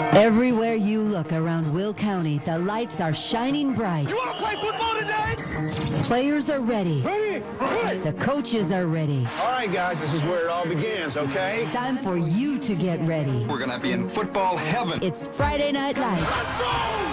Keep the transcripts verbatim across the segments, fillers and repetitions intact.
Everywhere you look around Will County, the lights are shining bright. You want to play football today? Players are ready. Ready. Ready. The coaches are ready. All right, guys, this is where it all begins, okay? Time for you to get ready. We're going to be in football heaven. It's Friday Night Lights. Let's go!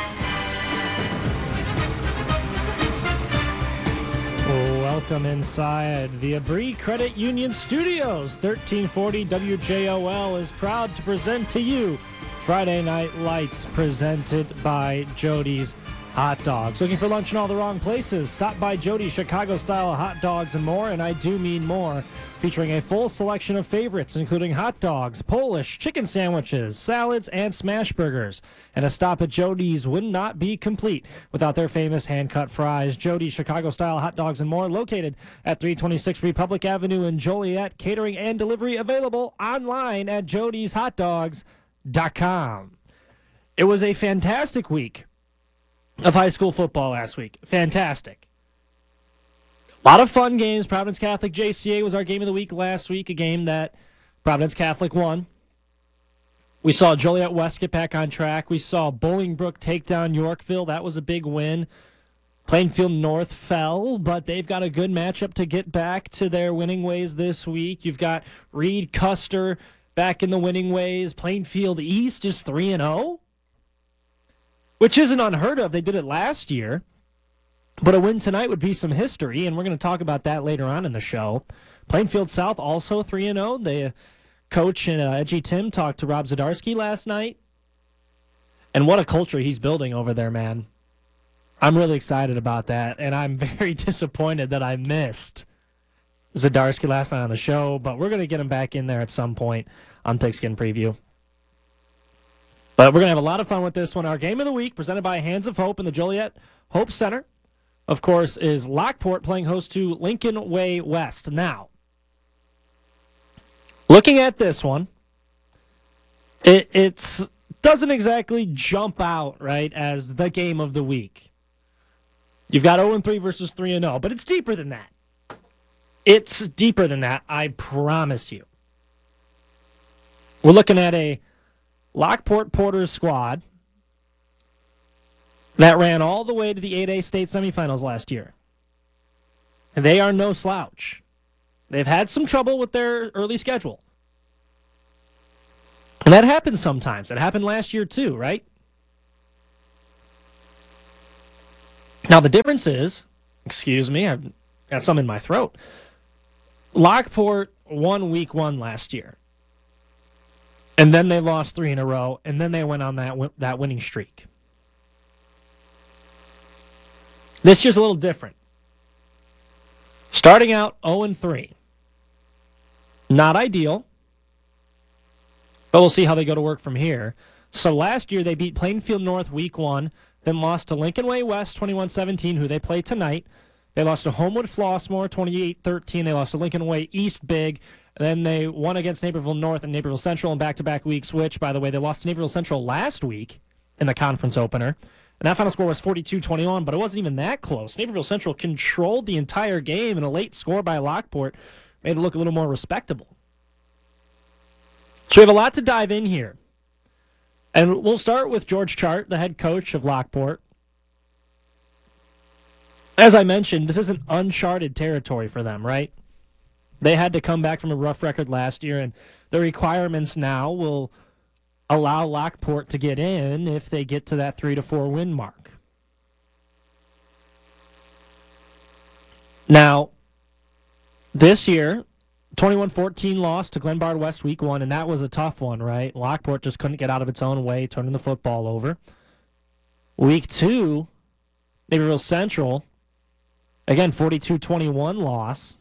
Welcome inside the Abri Credit Union Studios. thirteen forty W J O L is proud to present to you Friday Night Lights, presented by Jody's Hot Dogs. Looking for lunch in all the wrong places? Stop by Jody's Chicago-style hot dogs and more, and I do mean more, featuring a full selection of favorites, including hot dogs, Polish, chicken sandwiches, salads, and smash burgers. And a stop at Jody's would not be complete without their famous hand-cut fries. Jody's Chicago-style hot dogs and more, located at three twenty-six Republic Avenue in Joliet. Catering and delivery available online at jodys hot dogs dot com. It was a fantastic week of high school football last week. Fantastic. A lot of fun games. Providence Catholic J C A was our game of the week last week, a game that Providence Catholic won. We saw Joliet West get back on track. We saw Bolingbrook take down Yorkville. That was a big win. Plainfield North fell, but they've got a good matchup to get back to their winning ways this week. You've got Reed Custer back in the winning ways. Plainfield East is three and oh, which isn't unheard of. They did it last year. But a win tonight would be some history, and we're going to talk about that later on in the show. Plainfield South also three and oh. The uh, coach and uh, Edgy Tim talked to Rob Zdarsky last night. And what a culture he's building over there, man. I'm really excited about that, and I'm very disappointed that I missed Zdarsky last night on the show, but we're going to get him back in there at some point on Pigskin Preview. But we're going to have a lot of fun with this one. Our game of the week, presented by Hands of Hope in the Joliet Hope Center, of course, is Lockport playing host to Lincoln Way West. Now, looking at this one, it it's, doesn't exactly jump out, right, as the game of the week. You've got oh and three versus three and oh, but it's deeper than that. It's deeper than that, I promise you. We're looking at a Lockport Porters squad that ran all the way to the eight A state semifinals last year. And they are no slouch. They've had some trouble with their early schedule. And that happens sometimes. It happened last year too, right? Now the difference is, excuse me, I've got some in my throat. Lockport won week one last year. And then they lost three in a row, and then they went on that that winning streak. This year's a little different. Starting out oh and three. Not ideal, but we'll see how they go to work from here. So last year they beat Plainfield North week one, then lost to Lincoln Way West twenty-one seventeen, who they play tonight. They lost to Homewood Flossmoor twenty-eight thirteen. They lost to Lincoln Way East big. Then they won against Naperville North and Naperville Central in back-to-back weeks, which, by the way, they lost to Naperville Central last week in the conference opener. And that final score was forty-two twenty-one, but it wasn't even that close. Naperville Central controlled the entire game, and a late score by Lockport made it look a little more respectable. So we have a lot to dive in here. And we'll start with George Chart, the head coach of Lockport. As I mentioned, this isn't uncharted territory for them, right? They had to come back from a rough record last year, and the requirements now will allow Lockport to get in if they get to that three to four win mark. Now, this year, twenty-one fourteen loss to Glenbard West week one, and that was a tough one, right? Lockport just couldn't get out of its own way, turning the football over. Week two, Naperville Central, again, forty-two twenty-one loss.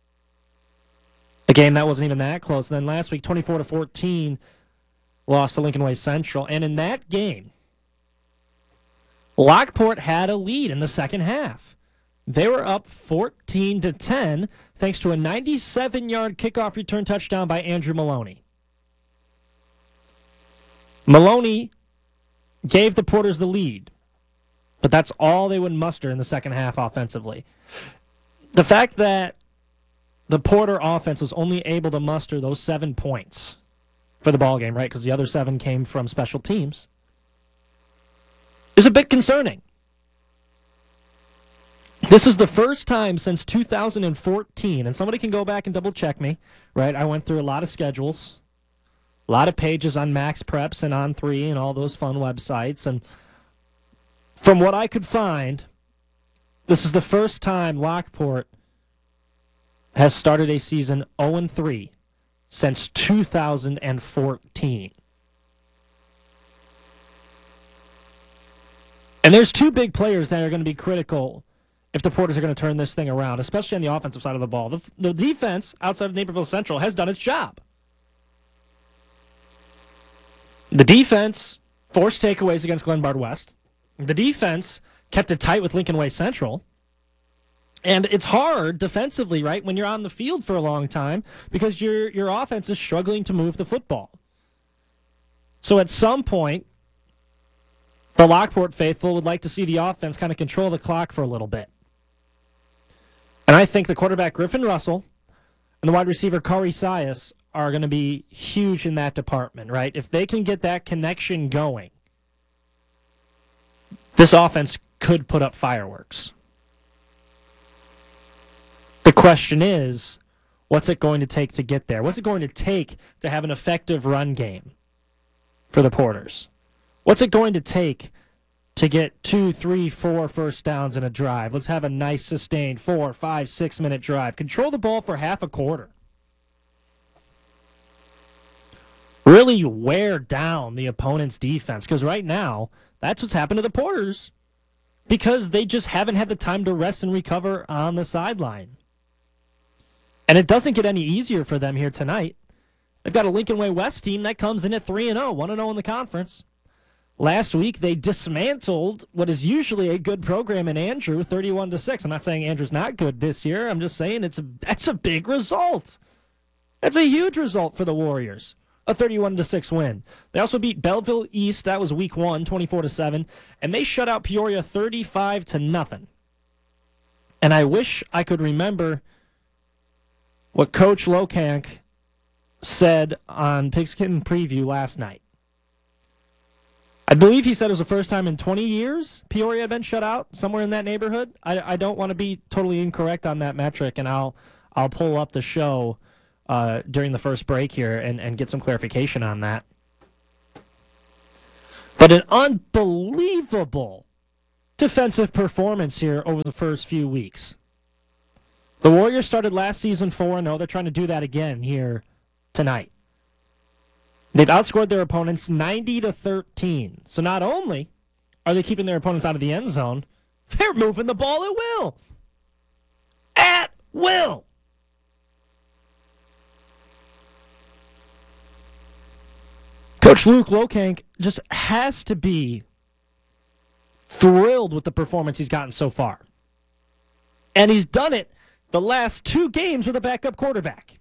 A game that wasn't even that close. And then last week, twenty-four to fourteen, lost to Lincoln Way Central. And in that game, Lockport had a lead in the second half. They were up fourteen to ten thanks to a ninety-seven-yard kickoff return touchdown by Andrew Maloney. Maloney gave the Porters the lead, but that's all they would muster in the second half offensively. The fact that the Porter offense was only able to muster those seven points for the ball game, right? Because the other seven came from special teams, is a bit concerning. This is the first time since two thousand fourteen, and somebody can go back and double check me, right? I went through a lot of schedules, a lot of pages on Max Preps and On three and all those fun websites, and from what I could find, this is the first time Lockport has started a season oh and three since two thousand fourteen. And there's two big players that are going to be critical if the Porters are going to turn this thing around, especially on the offensive side of the ball. The, the defense outside of Naperville Central has done its job. The defense forced takeaways against Glenbard West. The defense kept it tight with Lincoln Way Central. And it's hard defensively, right, when you're on the field for a long time because your your offense is struggling to move the football. So at some point, the Lockport faithful would like to see the offense kind of control the clock for a little bit. And I think the quarterback Griffin Russell and the wide receiver Kari Sias are going to be huge in that department, right? If they can get that connection going, this offense could put up fireworks. The question is, what's it going to take to get there? What's it going to take to have an effective run game for the Porters? What's it going to take to get two, three, four first downs in a drive? Let's have a nice, sustained four, five, six-minute drive. Control the ball for half a quarter. Really wear down the opponent's defense, because right now, that's what's happened to the Porters, because they just haven't had the time to rest and recover on the sideline. And it doesn't get any easier for them here tonight. They've got a Lincoln Way West team that comes in at three and oh, one and oh in the conference. Last week, they dismantled what is usually a good program in Andrew, thirty-one to six. I'm not saying Andrew's not good this year. I'm just saying it's a, that's a big result. That's a huge result for the Warriors, a thirty-one to six win. They also beat Belleville East. That was week one, twenty-four to seven. And they shut out Peoria thirty-five to nothing. And I wish I could remember what Coach Lokank said on Pigskin Preview last night. I believe he said it was the first time in twenty years Peoria had been shut out, somewhere in that neighborhood. I, I don't want to be totally incorrect on that metric, and I'll I'll pull up the show uh, during the first break here and, and get some clarification on that. But an unbelievable defensive performance here over the first few weeks. The Warriors started last season four and oh. They're trying to do that again here tonight. They've outscored their opponents ninety to thirteen. So not only are they keeping their opponents out of the end zone, they're moving the ball at will. At will. Coach Luke Lokank just has to be thrilled with the performance he's gotten so far. And he's done it the last two games with a backup quarterback.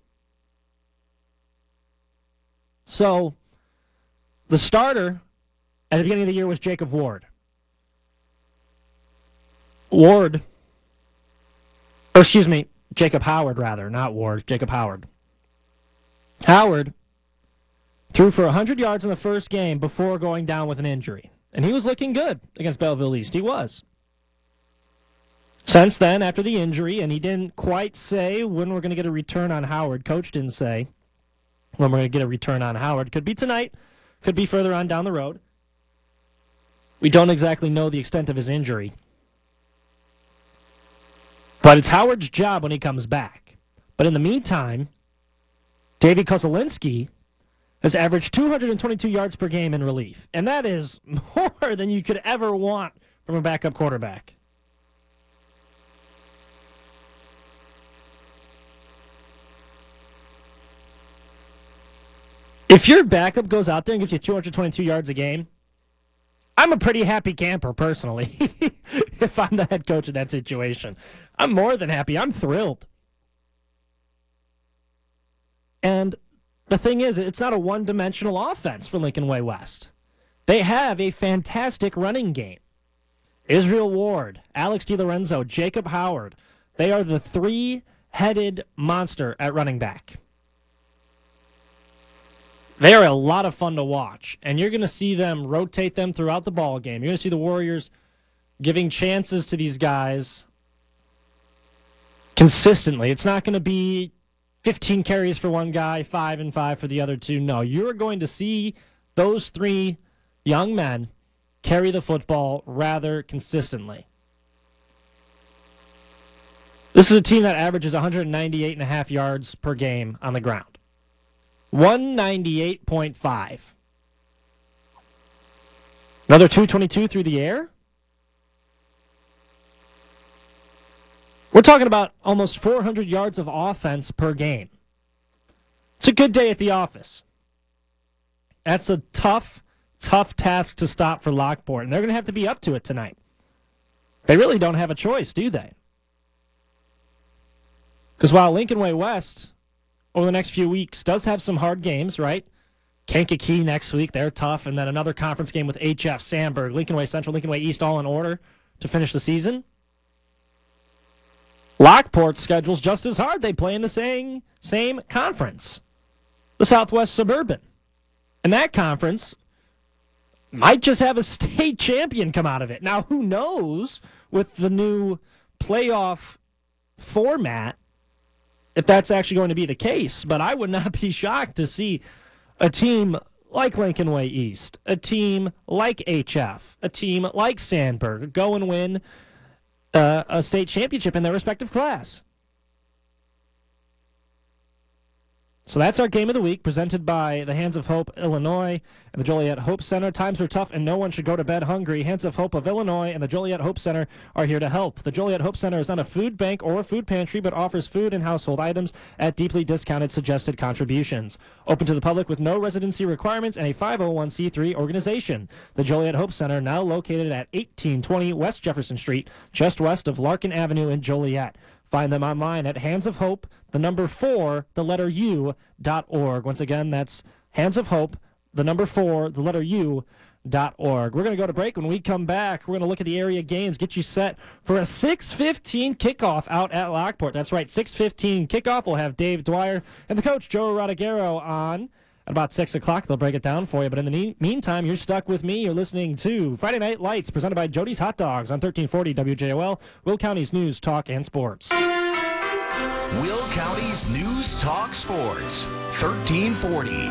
So, the starter at the beginning of the year was Jacob Ward. Ward, or excuse me, Jacob Howard, rather, not Ward, Jacob Howard. Howard threw for one hundred yards in the first game before going down with an injury. And he was looking good against Belleville East. He was. Since then, after the injury, and he didn't quite say when we're going to get a return on Howard. Coach didn't say when we're going to get a return on Howard. Could be tonight. Could be further on down the road. We don't exactly know the extent of his injury. But it's Howard's job when he comes back. But in the meantime, Davey Kozelinski has averaged two hundred twenty-two yards per game in relief. And that is more than you could ever want from a backup quarterback. If your backup goes out there and gives you two hundred twenty-two yards a game, I'm a pretty happy camper, personally, if I'm the head coach of that situation. I'm more than happy. I'm thrilled. And the thing is, it's not a one-dimensional offense for Lincoln Way West. They have a fantastic running game. Israel Ward, Alex DiLorenzo, Jacob Howard, they are the three-headed monster at running back. They are a lot of fun to watch, and you're going to see them rotate them throughout the ball game. You're going to see the Warriors giving chances to these guys consistently. It's not going to be fifteen carries for one guy, five and five for the other two. No, you're going to see those three young men carry the football rather consistently. This is a team that averages one hundred ninety-eight point five yards per game on the ground. one ninety-eight point five. Another two twenty-two through the air. We're talking about almost four hundred yards of offense per game. It's a good day at the office. That's a tough, tough task to stop for Lockport, and they're going to have to be up to it tonight. They really don't have a choice, do they? Because while Lincoln Way West, over the next few weeks, does have some hard games, right? Kankakee next week, they're tough, and then another conference game with H F, Sandburg, Lincoln Way Central, Lincoln Way East, all in order to finish the season. Lockport's schedule's just as hard. They play in the same, same conference, the Southwest Suburban. And that conference might just have a state champion come out of it. Now, who knows with the new playoff format if that's actually going to be the case, but I would not be shocked to see a team like Lincoln Way East, a team like H F, a team like Sandburg go and win uh, a state championship in their respective class. So that's our game of the week, presented by the Hands of Hope, Illinois, and the Joliet Hope Center. Times are tough, and no one should go to bed hungry. Hands of Hope of Illinois and the Joliet Hope Center are here to help. The Joliet Hope Center is not a food bank or a food pantry, but offers food and household items at deeply discounted suggested contributions. Open to the public with no residency requirements and a five oh one c three organization. The Joliet Hope Center, now located at eighteen twenty West Jefferson Street, just west of Larkin Avenue in Joliet. Find them online at Hands of Hope, the number four, the letter U, dot org. Once again, that's Hands of Hope, the number four, the letter U, dot org. We're going to go to break. When we come back, we're going to look at the area games, get you set for a six fifteen kickoff out at Lockport. That's right, six fifteen kickoff. We'll have Dave Dwyer and the coach, Joe Rodriguero, on. At about six o'clock, they'll break it down for you. But in the me- meantime, you're stuck with me. You're listening to Friday Night Lights, presented by Jody's Hot Dogs on thirteen forty W J O L, Will County's News, Talk, and Sports. Will County's News Talk Sports, thirteen forty.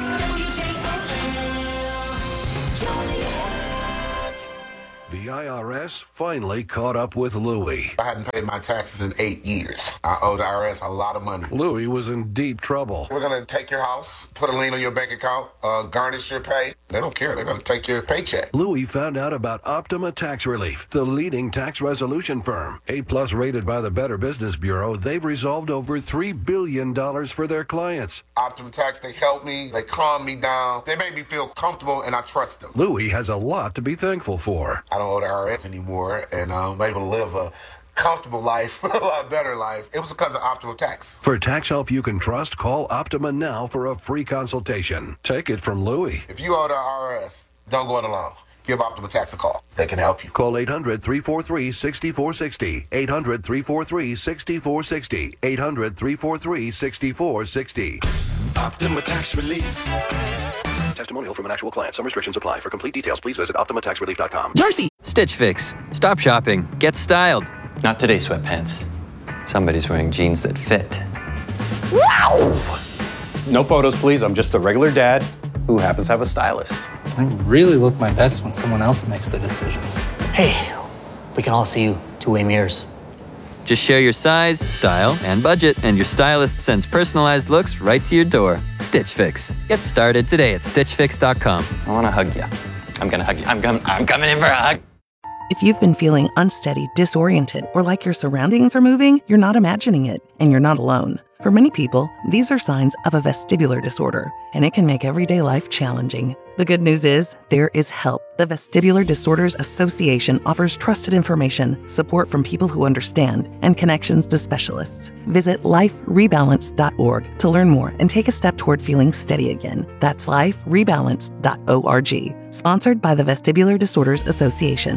The I R S finally caught up with Louie. I hadn't paid my taxes in eight years. I owe the I R S a lot of money. Louie was in deep trouble. We're going to take your house, put a lien on your bank account, uh, garnish your pay. They don't care. They're going to take your paycheck. Louie found out about Optima Tax Relief, the leading tax resolution firm. A-plus rated by the Better Business Bureau, they've resolved over three billion dollars for their clients. Optima Tax, they help me. They calm me down. They make me feel comfortable, and I trust them. Louie has a lot to be thankful for. I don't owe the I R S anymore, and I'm able to live a comfortable life, a lot better life. It was because of Optima Tax. For tax help you can trust, call Optima now for a free consultation. Take it from Louie. If you owe the I R S, don't go it alone. Give Optima Tax a call. They can help you. Call eight hundred, three four three, six four six zero. eight hundred, three four three, six four six zero. eight hundred, three four three, six four six zero. Optima Tax Relief. Testimonial from an actual client. Some restrictions apply. For complete details, please visit optima tax relief dot com. Darcy! Stitch Fix. Stop shopping. Get styled. Not today, sweatpants. Somebody's wearing jeans that fit. Wow! No photos, please. I'm just a regular dad who happens to have a stylist. I really look my best when someone else makes the decisions. Hey, we can all see you two-way mirrors. Just share your size, style, and budget, and your stylist sends personalized looks right to your door. Stitch Fix. Get started today at stitch fix dot com. I want to hug you. I'm going to hug you. I'm, com- I'm coming in for a hug. If you've been feeling unsteady, disoriented, or like your surroundings are moving, you're not imagining it, and you're not alone. For many people, these are signs of a vestibular disorder, and it can make everyday life challenging. The good news is, there is help. The Vestibular Disorders Association offers trusted information, support from people who understand, and connections to specialists. Visit life rebalance dot org to learn more and take a step toward feeling steady again. That's life rebalance dot org. Sponsored by the Vestibular Disorders Association.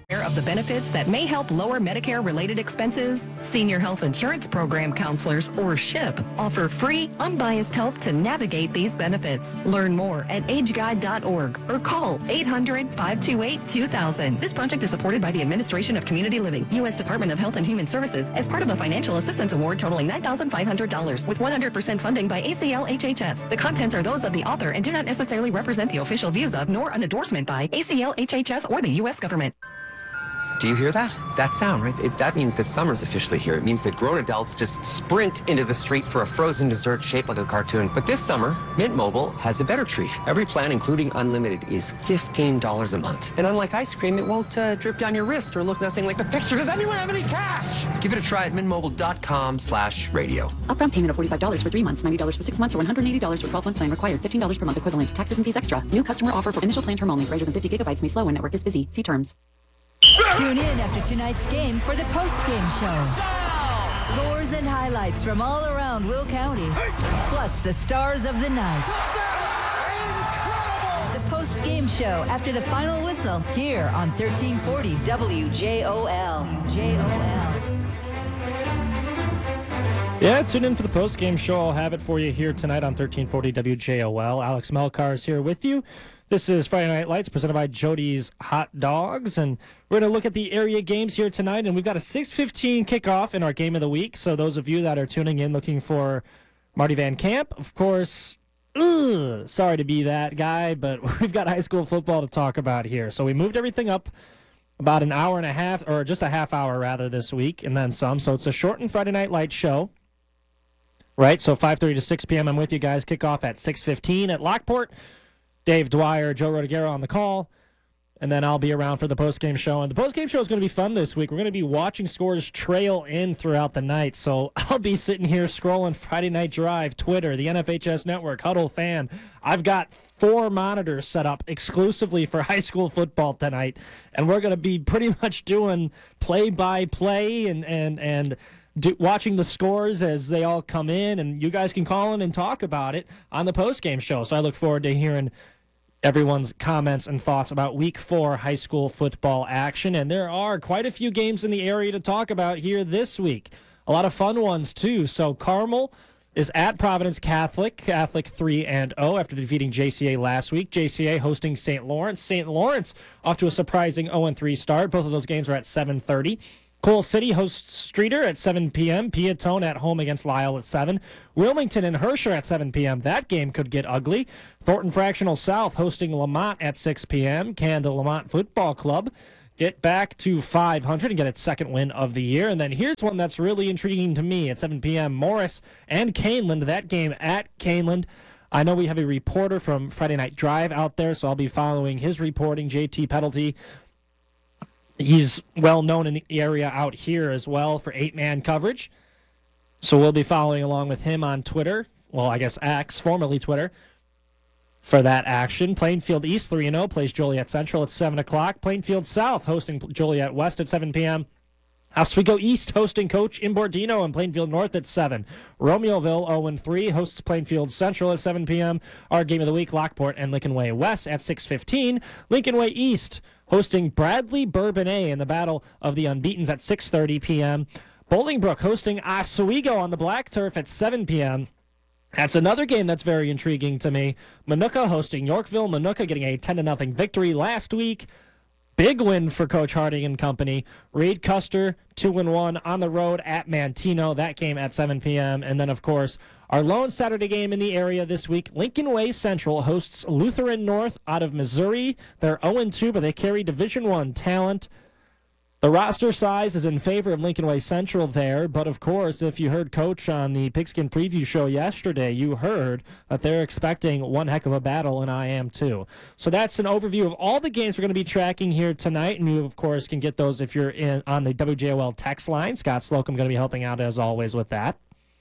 Of the benefits that may help lower Medicare-related expenses, Senior Health Insurance Program counselors, or SHIP, offer free, unbiased help to navigate these benefits. Learn more at age guide dot org or call eight hundred, five two eight, two thousand. This project is supported by the Administration of Community Living, U S Department of Health and Human Services, as part of a financial assistance award totaling nine thousand five hundred dollars with one hundred percent funding by A C L H H S. The contents are those of the author and do not necessarily represent the official views of, nor an endorsement by, A C L H H S or the U S government. Do you hear that? That sound, right? It, that means that summer's officially here. It means that grown adults just sprint into the street for a frozen dessert shaped like a cartoon. But this summer, Mint Mobile has a better treat. Every plan, including unlimited, is fifteen dollars a month. And unlike ice cream, it won't uh, drip down your wrist or look nothing like the picture. Does anyone have any cash? Give it a try at mintmobile.com slash radio. Upfront payment of forty-five dollars for three months, ninety dollars for six months, or one hundred eighty dollars for twelve-month plan required. fifteen dollars per month equivalent. Taxes and fees extra. New customer offer for initial plan term only. Greater than fifty gigabytes may slow when network is busy. See terms. Tune in after tonight's game for the post-game show. Scores and highlights from all around Will County, plus the stars of the night. The post-game show after the final whistle here on thirteen forty W J O L. W J O L. Yeah, tune in for the post-game show. I'll have it for you here tonight on thirteen forty W J O L. Alex Melkar is here with you. This is Friday Night Lights presented by Jody's Hot Dogs, and we're going to look at the area games here tonight, and we've got a six fifteen kickoff in our game of the week, so those of you that are tuning in looking for Marty Van Camp, of course, ugh, sorry to be that guy, but we've got high school football to talk about here. So we moved everything up about an hour and a half, or just a half hour rather this week, and then some, so it's a shortened Friday Night Lights show. Right, so five thirty to six p.m. I'm with you guys. Kickoff at six fifteen at Lockport. Dave Dwyer, Joe Rodiguero on the call, and then I'll be around for the postgame show. And the postgame show is going to be fun this week. We're going to be watching scores trail in throughout the night. So I'll be sitting here scrolling Friday Night Drive, Twitter, the N F H S Network, Huddle Fan. I've got four monitors set up exclusively for high school football tonight, and we're going to be pretty much doing play-by-play and and and. Do, watching the scores as they all come in, and you guys can call in and talk about it on the post-game show. So I look forward to hearing everyone's comments and thoughts about week four high school football action. And there are quite a few games in the area to talk about here this week. A lot of fun ones, too. So Carmel is at Providence Catholic, Catholic three and oh after defeating J C A last week. J C A hosting Saint Lawrence. Saint Lawrence off to a surprising oh and three start. Both of those games are at seven thirty. Coal City hosts Streeter at seven p.m. Piatone at home against Lyle at seven. Wilmington and Herscher at seven p.m. That game could get ugly. Thornton Fractional South hosting Lamont at six p.m. Can the Lamont Football Club get back to five hundred and get its second win of the year? And then here's one that's really intriguing to me at seven p.m. Morris and Caneland. That game at Caneland. I know we have a reporter from Friday Night Drive out there, so I'll be following his reporting, J T Petalty. He's well known in the area out here as well for eight-man coverage. So we'll be following along with him on Twitter. Well, I guess X, formerly Twitter, for that action. Plainfield East three and oh plays Joliet Central at seven o'clock. Plainfield South hosting Joliet West at seven p.m. Oswego East hosting Coach Imbordino and Plainfield North at seven. Romeoville oh and three hosts Plainfield Central at seven p.m. Our game of the week, Lockport and Lincoln Way West at six fifteen. Lincoln Way East hosting Bradley Bourbonnais in the Battle of the Unbeatens at six thirty p.m. Bolingbrook hosting Oswego on the black turf at seven p.m. That's another game that's very intriguing to me. Manuka hosting Yorkville. Manuka getting a ten to nothing victory last week. Big win for Coach Harding and company. Reed Custer, two and one on the road at Mantino. That game at seven p.m. And then, of course, our lone Saturday game in the area this week, Lincoln Way Central hosts Lutheran North out of Missouri. They're oh and two, but they carry Division I talent. The roster size is in favor of Lincoln Way Central there, but of course, if you heard Coach on the Pigskin Preview show yesterday, you heard that they're expecting one heck of a battle, and I am too. So that's an overview of all the games we're going to be tracking here tonight, and you, of course, can get those if you're in on the W J O L text line. Scott Slocum going to be helping out, as always, with that.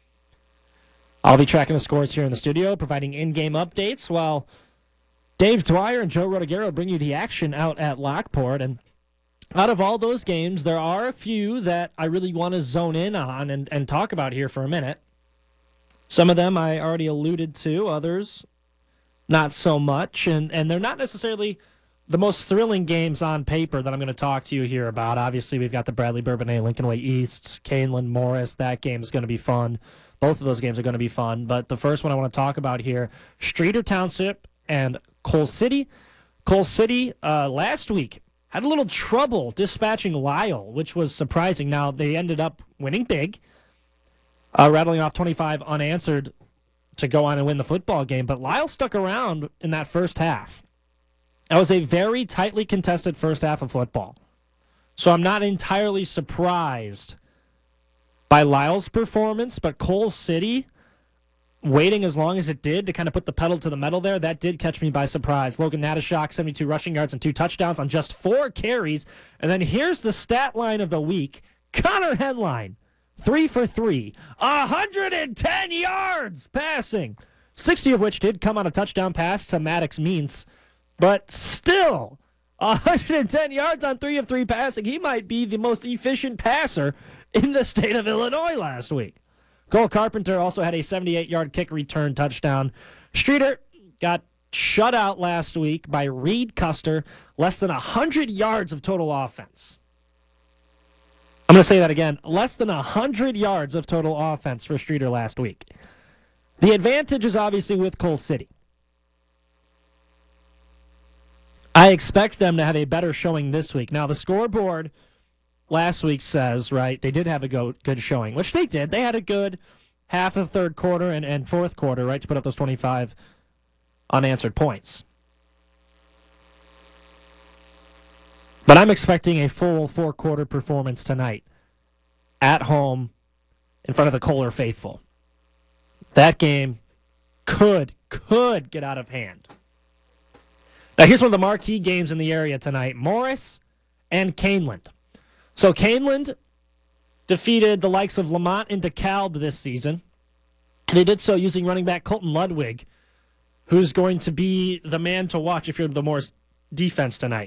I'll be tracking the scores here in the studio, providing in-game updates, while Dave Dwyer and Joe Rodiguero bring you the action out at Lockport. And out of all those games, there are a few that I really want to zone in on and, and talk about here for a minute. Some of them I already alluded to, others not so much, and, and they're not necessarily the most thrilling games on paper that I'm going to talk to you here about. Obviously, we've got the Bradley Bourbonnais Lincoln Way East, Canelan Morris. That game is going to be fun. Both of those games are going to be fun. But the first one I want to talk about here, Streator Township and Coal City. Coal City, uh, last week, had a little trouble dispatching Lyle, which was surprising. Now, they ended up winning big, uh, rattling off twenty-five unanswered to go on and win the football game. But Lyle stuck around in that first half. That was a very tightly contested first half of football. So I'm not entirely surprised by Lyle's performance, but Coal City, waiting as long as it did to kind of put the pedal to the metal there, that did catch me by surprise. Logan Natashak, seventy-two rushing yards and two touchdowns on just four carries. And then here's the stat line of the week. Connor Henline, three for three, one hundred ten yards passing, sixty of which did come on a touchdown pass to Maddox Means. But still, one hundred ten yards on three of three passing. He might be the most efficient passer in the state of Illinois last week. Cole Carpenter also had a seventy-eight-yard kick return touchdown. Streator got shut out last week by Reed Custer, less than one hundred yards of total offense. I'm going to say that again. Less than one hundred yards of total offense for Streator last week. The advantage is obviously with Coal City. I expect them to have a better showing this week. Now, the scoreboard last week says, right, they did have a go, good showing, which they did. They had a good half of the third quarter and, and fourth quarter, right, to put up those twenty-five unanswered points. But I'm expecting a full four-quarter performance tonight at home in front of the Kohler faithful. That game could, could get out of hand. Now, here's one of the marquee games in the area tonight, Morris and Caneland. So Caneland defeated the likes of Lamont and DeKalb this season, and they did so using running back Colton Ludwig, who's going to be the man to watch if you're the Morris defense tonight.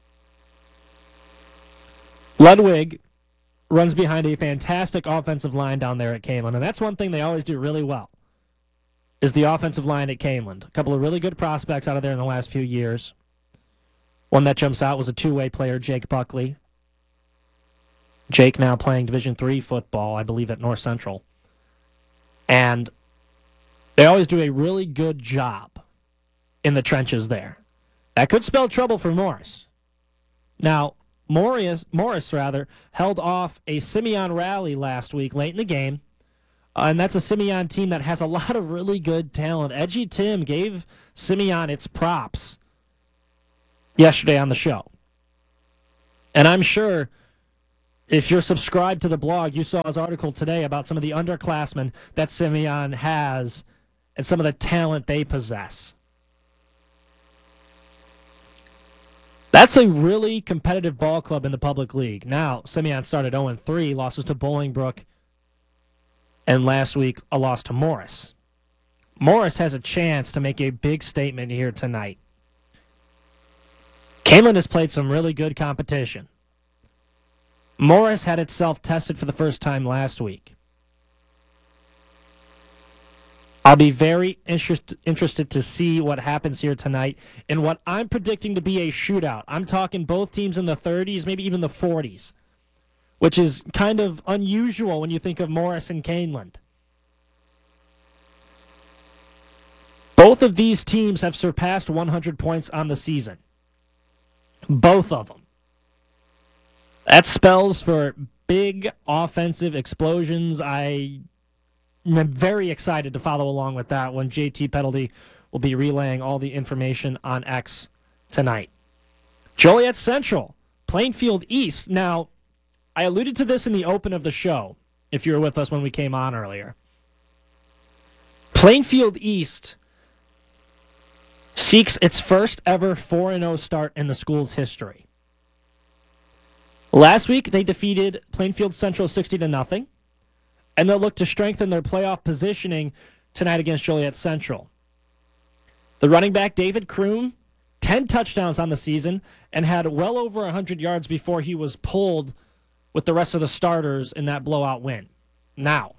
Ludwig runs behind a fantastic offensive line down there at Caneland, and that's one thing they always do really well, is the offensive line at Caneland. A couple of really good prospects out of there in the last few years. One that jumps out was a two-way player, Jake Buckley. Jake now playing Division three football, I believe, at North Central. And they always do a really good job in the trenches there. That could spell trouble for Morris. Now, Morris, Morris rather, held off a Simeon rally last week late in the game. Uh, and that's a Simeon team that has a lot of really good talent. Edgy Tim gave Simeon its props yesterday on the show. And I'm sure if you're subscribed to the blog, you saw his article today about some of the underclassmen that Simeon has and some of the talent they possess. That's a really competitive ball club in the public league. Now, Simeon started oh and three, losses to Bolingbrook, and last week a loss to Morris. Morris has a chance to make a big statement here tonight. Caneland has played some really good competition. Morris had itself tested for the first time last week. I'll be very interest, interested to see what happens here tonight in what I'm predicting to be a shootout. I'm talking both teams in the thirties, maybe even the forties, which is kind of unusual when you think of Morris and Caneland. Both of these teams have surpassed one hundred points on the season. Both of them. That spells for big offensive explosions. I am very excited to follow along with that when J T Petaldy will be relaying all the information on X tonight. Joliet Central, Plainfield East. Now, I alluded to this in the open of the show, if you were with us when we came on earlier. Plainfield East seeks its first ever four and oh start in the school's history. Last week, they defeated Plainfield Central sixty to nothing, and they'll look to strengthen their playoff positioning tonight against Joliet Central. The running back, David Kroon, ten touchdowns on the season, and had well over one hundred yards before he was pulled with the rest of the starters in that blowout win. Now,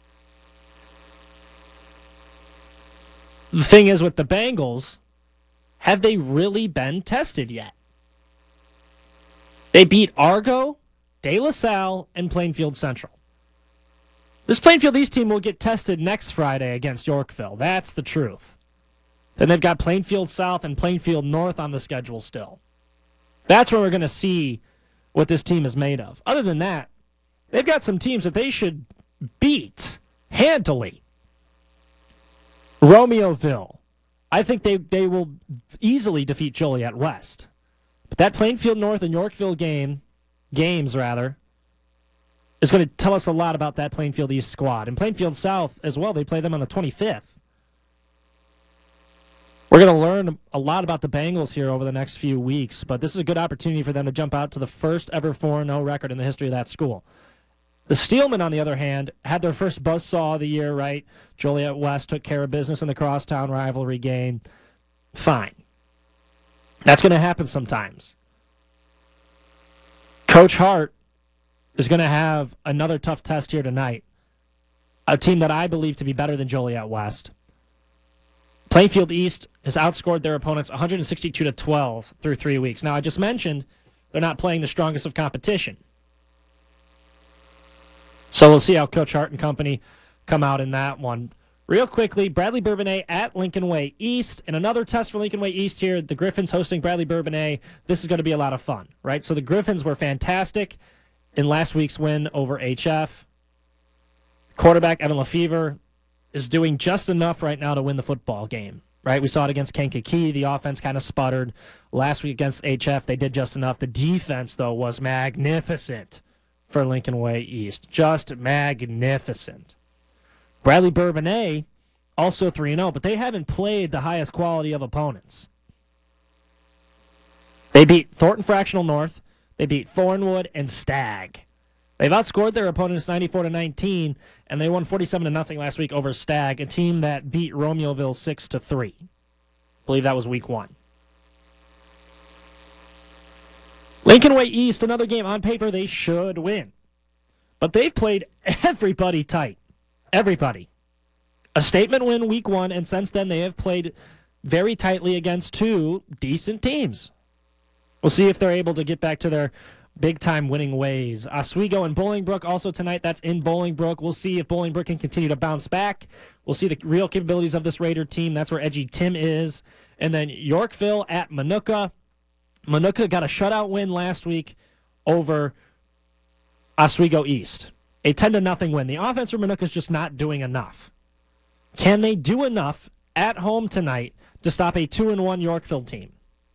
the thing is with the Bengals, have they really been tested yet? They beat Argo, De La Salle, and Plainfield Central. This Plainfield East team will get tested next Friday against Yorkville. That's the truth. Then they've got Plainfield South and Plainfield North on the schedule still. That's where we're going to see what this team is made of. Other than that, they've got some teams that they should beat handily. Romeoville. I think they, they will easily defeat Joliet West. But that Plainfield North and Yorkville game, games rather, is going to tell us a lot about that Plainfield East squad. And Plainfield South as well, they play them on the twenty-fifth. We're going to learn a lot about the Bengals here over the next few weeks, but this is a good opportunity for them to jump out to the first ever four and oh record in the history of that school. The Steelmen, on the other hand, had their first buzzsaw of the year, right? Joliet West took care of business in the crosstown rivalry game. Fine. That's going to happen sometimes. Coach Hart is going to have another tough test here tonight. A team that I believe to be better than Joliet West. Plainfield East has outscored their opponents one sixty-two to twelve through three weeks. Now, I just mentioned they're not playing the strongest of competition. So we'll see how Coach Hart and company come out in that one. Real quickly, Bradley Bourbonnais at Lincoln Way East. And another test for Lincoln Way East here. The Griffins hosting Bradley Bourbonnais. This is going to be a lot of fun, right? So the Griffins were fantastic in last week's win over H F. Quarterback Evan Lefevre is doing just enough right now to win the football game, right? We saw it against Kankakee. The offense kind of sputtered. Last week against H F, they did just enough. The defense, though, was magnificent for Lincoln Way East. Just magnificent. Bradley Bourbonnais, also three and oh, but they haven't played the highest quality of opponents. They beat Thornton Fractional North. They beat Thornwood and Stagg. They've outscored their opponents ninety-four to nineteen, and they won forty-seven to nothing last week over Stagg, a team that beat Romeoville six to three. I believe that was week one. Lincoln Way East, another game on paper they should win. But they've played everybody tight. Everybody. A statement win week one, and since then they have played very tightly against two decent teams. We'll see if they're able to get back to their big-time winning ways. Oswego and Bolingbrook also tonight. That's in Bolingbrook. We'll see if Bolingbrook can continue to bounce back. We'll see the real capabilities of this Raider team. That's where Edgy Tim is. And then Yorkville at Minooka. Minooka got a shutout win last week over Oswego East. A ten to nothing win. The offense for Minooka is just not doing enough. Can they do enough at home tonight to stop a two and one Yorkville team?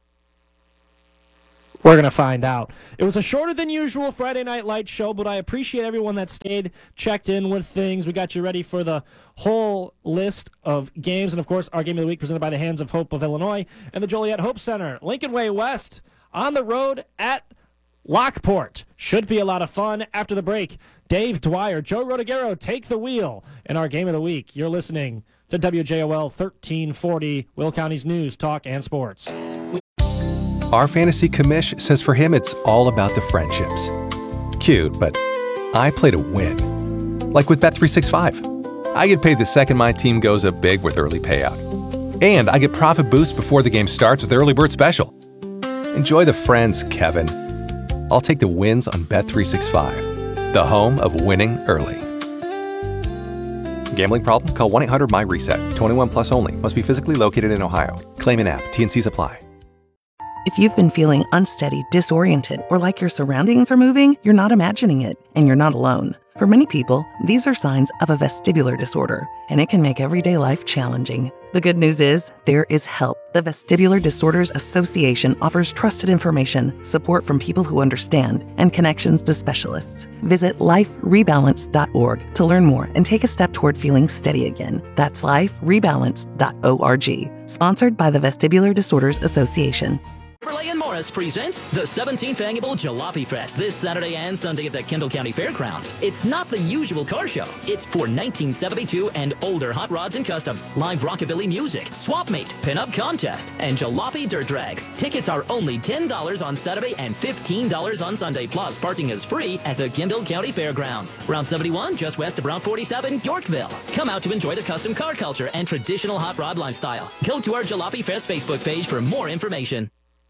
We're going to find out. It was a shorter than usual Friday Night Lights show, but I appreciate everyone that stayed, checked in with things. We got you ready for the whole list of games. And, of course, our game of the week presented by the Hands of Hope of Illinois and the Joliet Hope Center. Lincoln Way West on the road at Lockport. Should be a lot of fun. After the break, Dave Dwyer, Joe Rodegaro take the wheel in our game of the week. You're listening to W J O L thirteen forty, Will County's News, Talk, and Sports. Our fantasy commish says for him it's all about the friendships. Cute, but I play to win. Like with Bet three sixty-five. I get paid the second my team goes up big with early payout. And I get profit boost before the game starts with Early Bird Special. Enjoy the friends, Kevin. I'll take the wins on Bet three sixty-five, the home of winning early. Gambling problem? Call one eight hundred M Y reset. twenty-one plus only. Must be physically located in Ohio. Claim in app. T and Cs apply. If you've been feeling unsteady, disoriented, or like your surroundings are moving, you're not imagining it, and you're not alone. For many people, these are signs of a vestibular disorder, and it can make everyday life challenging. The good news is, there is help. The Vestibular Disorders Association offers trusted information, support from people who understand, and connections to specialists. Visit life rebalance dot org to learn more and take a step toward feeling steady again. That's life rebalance dot org. Sponsored by the Vestibular Disorders Association. Chevrolet and Morris presents the seventeenth Annual Jalopy Fest this Saturday and Sunday at the Kendall County Fairgrounds. It's not the usual car show. It's for nineteen seventy-two and older hot rods and customs, live rockabilly music, swap meet, pinup contest, and jalopy dirt drags. Tickets are only ten dollars on Saturday and fifteen dollars on Sunday, plus parking is free at the Kendall County Fairgrounds. Route seventy-one, just west of Route forty-seven, Yorkville. Come out to enjoy the custom car culture and traditional hot rod lifestyle. Go to our Jalopy Fest Facebook page for more information.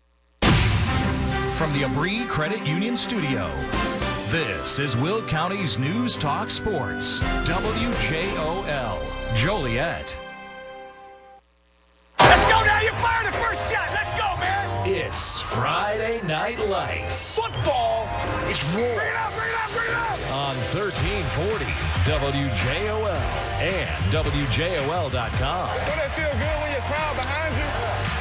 From the Abri Credit Union Studio, this is Will County's News Talk Sports, W J O L, Joliet. Let's go now, you fired the first shot. Let's go, man. It's Friday Night Lights. Football is war. Bring it up, bring it up, bring it up. On thirteen forty W J O L and W J O L dot com. Don't that feel good when your crowd behind you?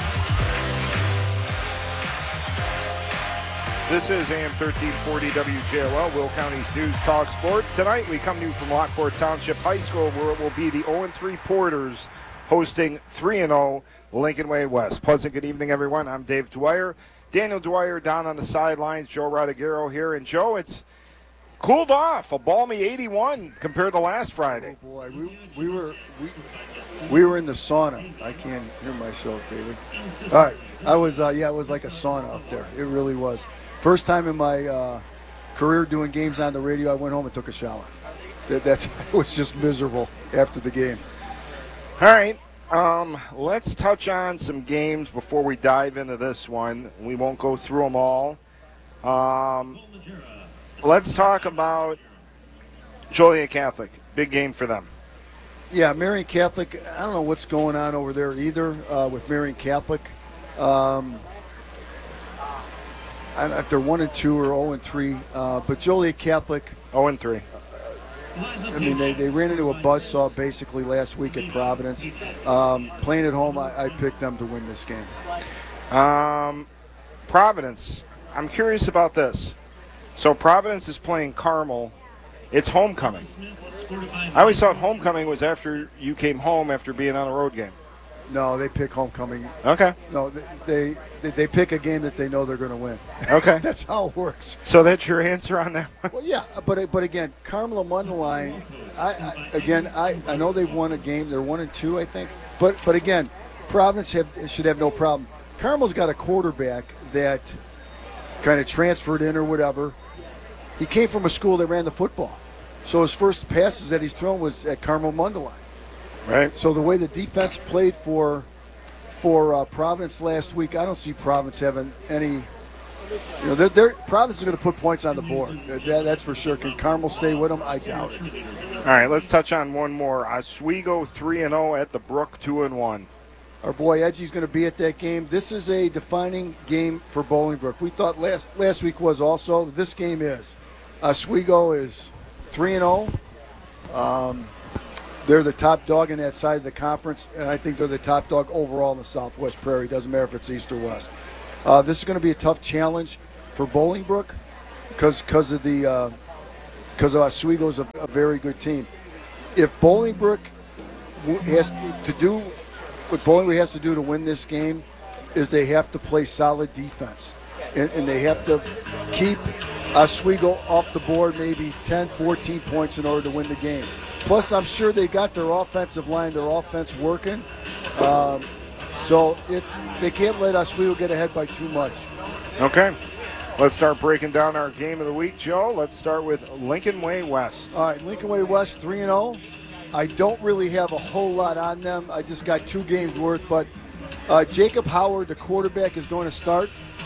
This is A M thirteen forty W J O L, Will County's News Talk Sports. Tonight we come to you from Lockport Township High School, where it will be the oh and three Porters hosting three and oh Lincoln Way West. Pleasant good evening, everyone. I'm Dave Dwyer. Daniel Dwyer down on the sidelines. Joe Rodriguero here. And Joe, it's cooled off. A balmy eighty-one compared to last Friday. Oh boy, we, we were we, we were in the sauna. I can't hear myself, David. All right, I was uh, yeah, it was like a sauna up there. It really was. First time in my uh, career doing games on the radio, I went home and took a shower. That, that's it was just miserable after the game. All right, um, let's touch on some games before we dive into this one. We won't go through them all. Um, let's talk about Joliet Catholic. Big game for them. Yeah, Marion Catholic. I don't know what's going on over there either uh, with Marion Catholic. Um, I don't know if they're one and two or oh and three, uh, but Joliet Catholic. oh and three. I mean, they, they ran into a buzzsaw basically last week at Providence. Um, playing at home, I, I picked them to win this game. Um, Providence. I'm curious about this. So Providence is playing Carmel. It's homecoming. I always thought homecoming was after you came home after being on a road game. No, they pick homecoming. Okay. No, they they, they pick a game that they know they're going to win. Okay. That's how it works. So that's your answer on that one? Well, yeah, but but again, Carmel and Mundelein, I, I again, I, I know they've won a game. They're one and two, I think. But but again, Providence have, should have no problem. Carmel's got a quarterback that kind of transferred in or whatever. He came from a school that ran the football. So his first passes that he's thrown was at Carmel Mundelein. Right. So the way the defense played for for uh, Providence last week, I don't see Providence having any. You know, they're, they're, Providence is going to put points on the board. That, that's for sure. Can Carmel stay with them? I doubt it. All right, let's touch on one more. Oswego three and oh at the Brook two and one. Our boy Edgy's going to be at that game. This is a defining game for Bolingbrook. We thought last last week was also. This game is. Oswego is three and oh. Um, They're the top dog in that side of the conference, and I think they're the top dog overall in the Southwest Prairie. Doesn't matter if it's East or West. Uh, this is going to be a tough challenge for Bolingbrook because because of the because uh, Oswego's a, a very good team. If Bolingbrook has to, to do what Bolingbrook has to do to win this game is they have to play solid defense, and, and they have to keep Oswego off the board maybe ten, fourteen points in order to win the game. Plus, I'm sure they got their offensive line, their offense working. Um, so it, they can't let Oswego get ahead by too much. Okay. Let's start breaking down our game of the week, Joe. Let's start with Lincoln Way West. All right, Lincoln Way West three and oh. I don't really have a whole lot on them. I just got two games worth. But uh, Jacob Howard, the quarterback, is going to start.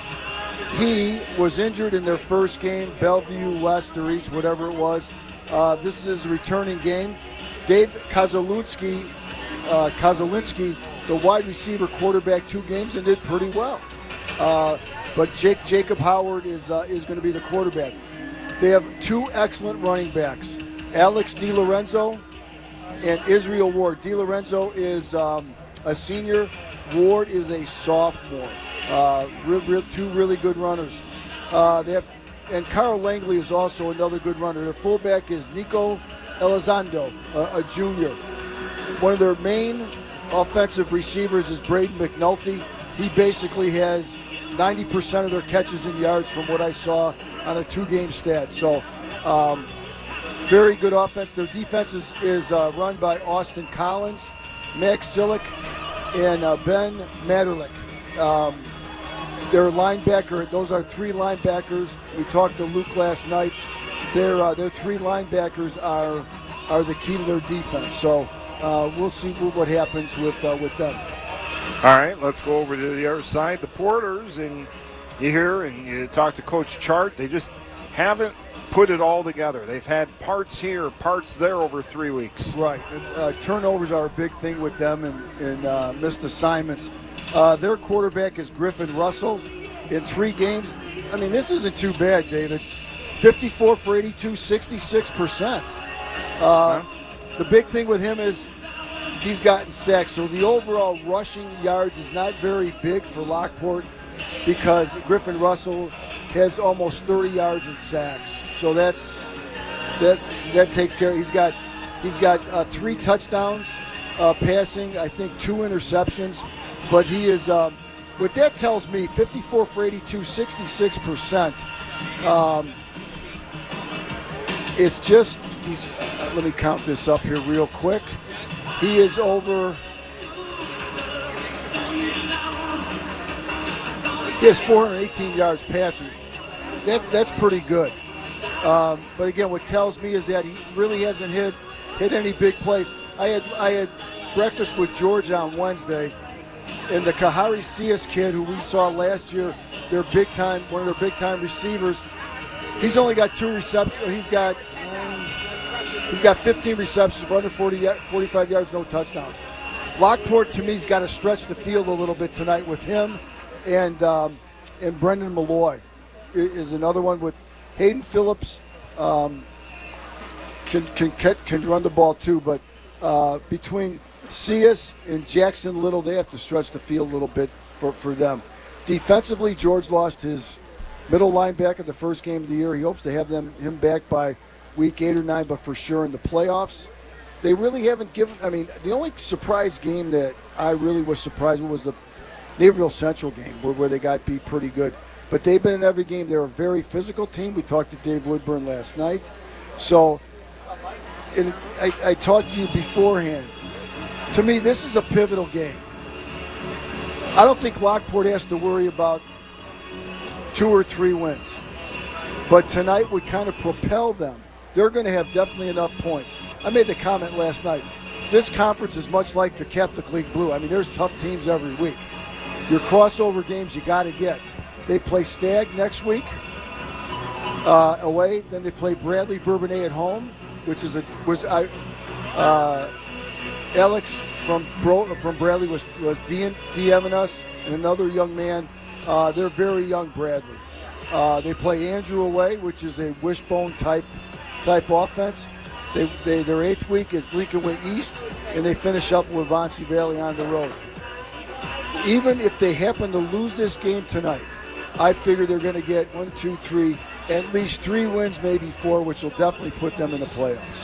He was injured in their first game, Bellevue West or East, whatever it was. Uh, this is a returning game. Dave Kozolinsky, uh, Kozolinsky, the wide receiver quarterback, two games and did pretty well. Uh, but Jake Jacob Howard is uh, is going to be the quarterback. They have two excellent running backs, Alex DiLorenzo and Israel Ward. DiLorenzo is um, a senior. Ward is a sophomore. Uh, real, real, two really good runners. Uh, they have. And Carl Langley is also another good runner. Their fullback is Nico Elizondo, a, a junior. One of their main offensive receivers is Braden McNulty. He basically has ninety percent of their catches and yards from what I saw on a two-game stat. So, um, very good offense. Their defense is, is uh, run by Austin Collins, Max Silic, and uh, Ben Maderlich. Um, their linebacker, those are three linebackers. We talked to Luke last night. Their uh, their three linebackers are are the key to their defense. So uh, we'll see what happens with uh, with them. All right, let's go over to the other side. The Porters, and you hear and you talk to Coach Chart. They just haven't put it all together. They've had parts here, parts there over three weeks. Right. Uh, turnovers are a big thing with them, and, and uh, missed assignments. Uh, their quarterback is Griffin Russell. In three games, I mean, this isn't too bad, David. fifty-four for eighty-two, sixty-six percent. Uh, huh? The big thing with him is he's gotten sacks. So the overall rushing yards is not very big for Lockport because Griffin Russell has almost thirty yards in sacks. So that's that that takes care. He's got he's got uh, three touchdowns uh, passing. I think two interceptions. But he is. Um, what that tells me, fifty-four for eighty-two, sixty-six percent. Um, it's just he's. Uh, let me count this up here real quick. He is over. He has four hundred eighteen yards passing. That that's pretty good. Um, but again, what tells me is that he really hasn't hit hit any big plays. I had I had breakfast with George on Wednesday, and the Kahari Cias kid, who we saw last year, their big time one of their big time receivers. He's only got two receptions. He's got um, he's got fifteen receptions for under forty, forty-five yards, no touchdowns. Lockport, to me, has got to stretch the field a little bit tonight with him, and um, and Brendan Malloy is another one with Hayden Phillips. Um, can can can run the ball too, but uh, between Cias and Jackson Little, they have to stretch the field a little bit for, for them. Defensively, George lost his middle linebacker the first game of the year. He hopes to have them him back by week eight or nine, but for sure in the playoffs. They really haven't given. I mean, the only surprise game that I really was surprised with was the Naperville Central game, where, where they got beat pretty good. But they've been in every game. They're a very physical team. We talked to Dave Woodburn last night. So, and I, I talked to you beforehand. To me, this is a pivotal game. I don't think Lockport has to worry about two or three wins. But tonight would kind of propel them. They're going to have definitely enough points. I made the comment last night. This conference is much like the Catholic League Blue. I mean, there's tough teams every week. Your crossover games you got to get. They play Stagg next week uh, away. Then they play Bradley Bourbonnais at home, which is a was I uh, Alex from Bro, from Bradley was was DMing us, and another young man. Uh, they're very young, Bradley. Uh, they play Andrew away, which is a wishbone type type offense. They, they their eighth week is Lincoln Way East, and they finish up with Vauncey Valley on the road. Even if they happen to lose this game tonight, I figure they're going to get one, two, three, at least three wins, maybe four, which will definitely put them in the playoffs.